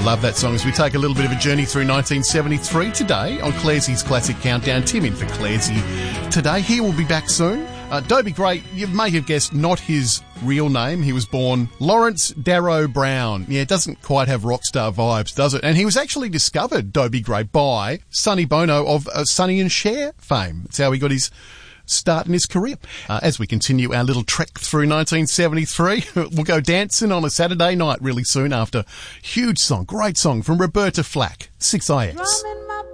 love that song as we take a little bit of a journey through 1973 today on Clairsy's Classic Countdown. Tim in for Clairsy today. He will be back soon. Dobie Gray, you may have guessed, not his real name. He was born Lawrence Darrow Brown. Yeah, it doesn't quite have rock star vibes, does it? And he was actually discovered, Dobie Gray, by Sonny Bono of Sonny and Cher fame. That's how he got his start in his career. As we continue our little trek through 1973, we'll go dancing on a Saturday night really soon after huge song, great song from Roberta Flack, 6IX.